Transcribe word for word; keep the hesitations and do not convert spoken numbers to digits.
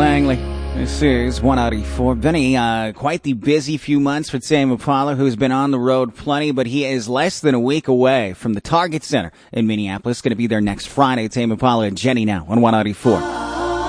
Langley. This is one eighty-four. Been a uh, quite the busy few months for Tame Impala, who's been on the road plenty, but he is less than a week away from the Target Center in Minneapolis. Going to be there next Friday. Tame Impala and Jenny now on one eighty-four.